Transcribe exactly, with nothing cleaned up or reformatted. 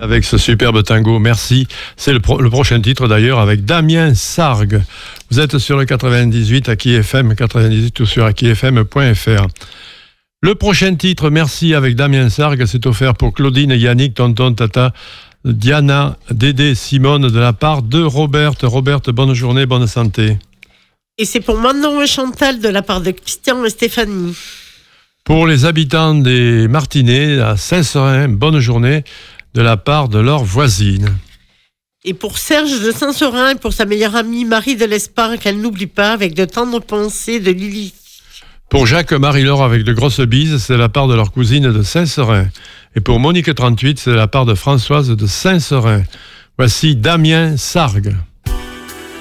Avec ce superbe tango, merci. C'est le, pro- le prochain titre d'ailleurs avec Damien Sargue. Vous êtes sur le quatre-vingt-dix-huit Aki F M, quatre-vingt-dix-huit ou sur aki f m point f r. Le prochain titre, merci avec Damien Sargue, c'est offert pour Claudine, Yannick, Tonton, Tata, Diana, Dédé, Simone de la part de Robert. Robert, bonne journée, bonne santé. Et c'est pour Manon et Chantal de la part de Christian et Stéphanie. Pour les habitants des Martinets à Saint-Seurin, bonne journée de la part de leur voisine. Et pour Serge de Saint-Seurin et pour sa meilleure amie Marie de l'Espar, qu'elle n'oublie pas, avec de tendres pensées de Lily. Pour Jacques Marie-Laure avec de grosses bises, c'est de la part de leur cousine de Saint-Seurin. Et pour Monique trente-huit, c'est de la part de Françoise de Saint-Seurin. Voici Damien Sargue.